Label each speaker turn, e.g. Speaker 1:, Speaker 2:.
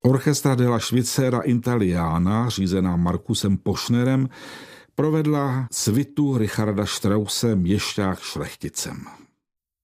Speaker 1: Orchestra della Svizzera Italiana, řízená Markusem Poschnerem, provedla svitu Richarda Strausse Měšťák šlechticem.